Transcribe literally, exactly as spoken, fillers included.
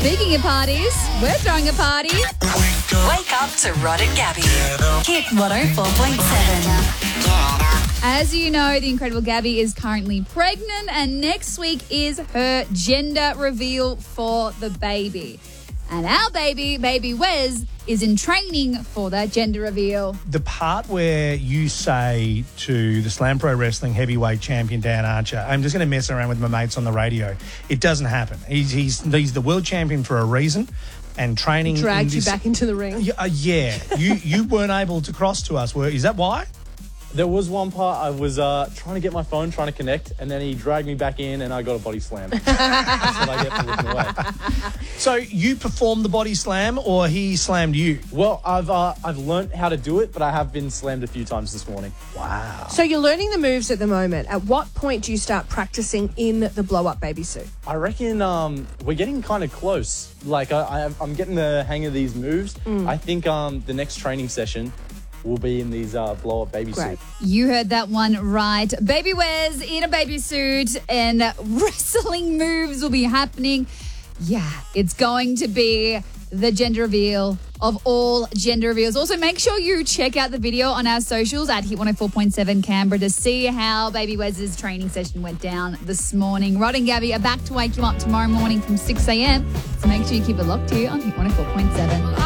Speaking of parties, we're throwing a party. Wake up to Rod and Gabby. Hit one oh four point seven. As you know, the incredible Gabby is currently pregnant, and next week is her gender reveal for the baby. And our baby, baby Wes, is in training for that gender reveal. The part where you say to the Slam Pro Wrestling heavyweight champion Dan Archer, I'm just going to mess around with my mates on the radio, it doesn't happen. He's he's, he's the world champion for a reason, and training Dragged in you this, back into the ring. Yeah, uh, yeah. you you weren't able to cross to us. Were is that why? There was one part I was uh, trying to get my phone, trying to connect, and then he dragged me back in and I got a body slam. That's what I get for looking away. So you performed the body slam, or he slammed you? Well, I've uh, I've learnt how to do it, but I have been slammed a few times this morning. Wow. So you're learning the moves at the moment. At what point do you start practicing in the blow-up baby suit? I reckon um, we're getting kind of close. Like, I, I, I'm getting the hang of these moves. Mm. I think um, the next training session will be in these uh, blow-up baby Great. suits. You heard that one right. Baby Wes in a baby suit, and wrestling moves will be happening. Yeah, it's going to be the gender reveal of all gender reveals. Also, make sure you check out the video on our socials at Hit one oh four point seven Canberra to see how Baby Wes's training session went down this morning. Rod and Gabby are back to wake you up tomorrow morning from six a.m. So make sure you keep it locked here on Hit one oh four point seven.